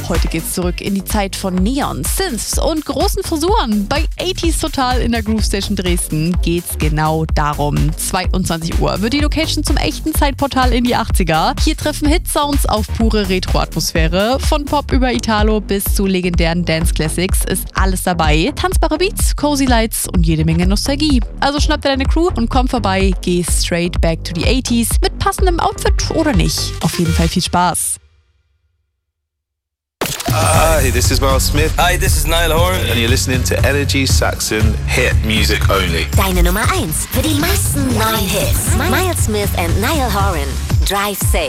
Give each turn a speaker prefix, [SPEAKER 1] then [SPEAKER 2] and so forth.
[SPEAKER 1] Heute geht's zurück in die Zeit von Neon, Synths und großen Frisuren. Bei 80s Total in der Groove Station Dresden geht's genau darum. 22 Uhr wird die Location zum echten Zeitportal in die 80er. Hier treffen Hit-Sounds auf pure Retro-Atmosphäre. Von Pop über Italo bis zu legendären Dance-Classics ist alles dabei. Tanzbare Beats, cozy Lights und jede Menge Nostalgie. Also schnapp dir deine Crew und komm vorbei, geh straight back to the 80s mit passendem Outfit oder nicht. Auf jeden Fall viel Spaß.
[SPEAKER 2] Hi, this is Miles Smith.
[SPEAKER 3] Hi, this is Niall Horan.
[SPEAKER 2] And you're listening to Energy Saxon Hit Music Only.
[SPEAKER 4] Deine Nummer 1 für die meisten neuen Hits. Miles Smith and Niall Horan. Drive Safe.